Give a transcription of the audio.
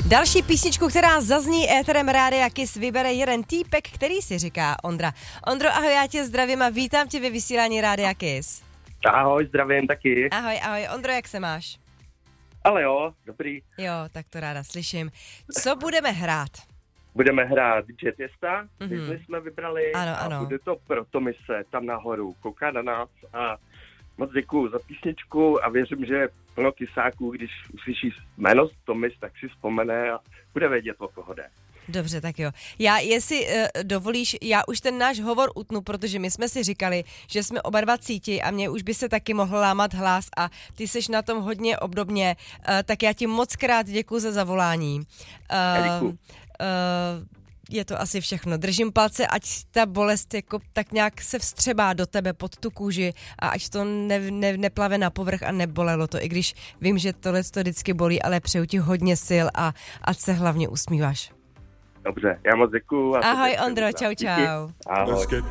Další písničku, která zazní éterem Rádia Kiss, vybere jeden týpek, který si říká Ondra. Ondro, ahoj, já tě zdravím a vítám tě ve vysílání Rádia Kiss. Ahoj, zdravím taky. Ahoj, Ondro, jak se máš? Ale jo, dobrý. Jo, tak to ráda slyším. Co budeme hrát? Budeme hrát Jet Jesta, my jsme vybrali Ano, a ano. bude to pro Tomise tam nahoru, kouká na nás a moc děkuju za písničku a věřím, že plno kysáků, když uslyší jméno Tomis, tak si vzpomene a bude vědět, o koho jde. Dobře, tak jo. Já, jestli dovolíš, já už ten náš hovor utnu, protože my jsme si říkali, že jsme oba dva cíti a mě už by se taky mohl lámat hlas a ty seš na tom hodně obdobně, tak já ti moc krát děkuju za zavolání. Děkuju. Je to asi všechno. Držím palce, ať ta bolest jako tak nějak se vstřebá do tebe pod tu kůži a ať to neplave na povrch a nebolelo to, i když vím, že tohle to vždycky bolí, ale přeju ti hodně sil a ať se hlavně usmíváš. Dobře, já moc děkuju. Ahoj Ondro, čau. Ahoj.